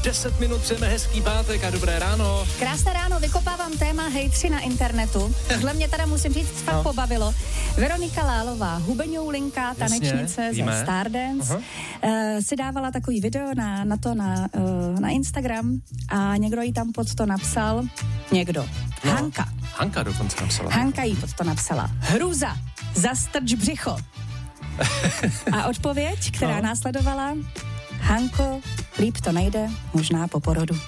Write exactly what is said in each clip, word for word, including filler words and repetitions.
deset minut, přejeme hezký pátek a dobré ráno. Krásné ráno, vykopávám téma hejtři na internetu. Tohle mě teda musím říct, fakt no. pobavilo. Veronika Lálová, hubeňoulinka, tanečnice Jasně, ze víme. Stardance, uh, si dávala takový video na, na to na, uh, na Instagram a někdo jí tam pod to napsal, někdo, No. Hanka. Hanka dokonce napsala. Hanka jí pod to napsala. Hruza, zastrč břicho. A odpověď, která No. následovala, Hanko, líp to nejde, možná po porodu.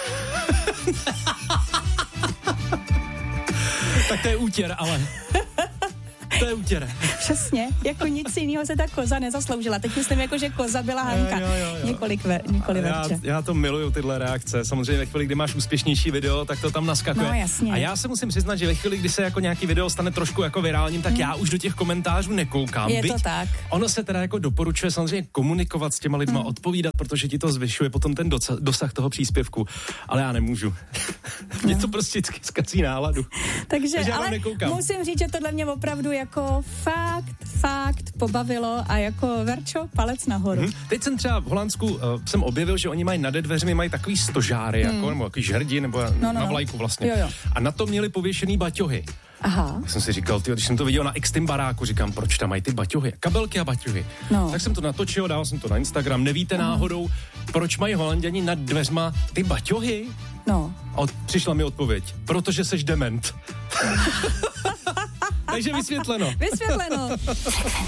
Tak to je útěr, ale... To je útěr. Přesně, jako nic jiného se ta koza nezasloužila. Teď myslím, jako, že koza byla Hanka. Jo, jo, jo. Několik, ve, několik já, verče. já to miluju, tyhle reakce. Samozřejmě ve chvíli, kdy máš úspěšnější video, tak to tam naskakuje. No, jasně. A já se musím přiznat, že ve chvíli, kdy se jako nějaký video stane trošku jako virálním, tak hmm. já už do těch komentářů nekoukám. Je Byť to tak. Ono se teda jako doporučuje samozřejmě komunikovat s těma lidma, hmm. odpovídat, protože ti to zvyšuje potom ten doca- dosah toho příspěvku. Ale já nemůžu. Mě No. to prostě vždycky zkazí náladu. Takže, Takže já ale nekoukám. musím říct, že tohle mě opravdu jako fakt, fakt pobavilo a jako Verčo, palec nahoru. Hmm. Teď jsem třeba v Holandsku uh, jsem objevil, že oni mají nad dveřmi mají takový stožáry, hmm. jako, nebo takový žerdi, nebo No, no, na no. vlajku vlastně. Jo, jo. A na to měli pověšený baťohy. Aha. Já jsem si říkal, tyjo, když jsem to viděl na X-Tim baráku, říkám, proč tam mají ty baťohy, kabelky a baťohy. No. Tak jsem to natočil, dal jsem to na Instagram. Nevíte Aha. náhodou, proč mají Holanděni nad dveřma ty baťohy? No. A od, přišla mi odpověď, protože seš dement. Takže vysvětleno. Vysvětleno.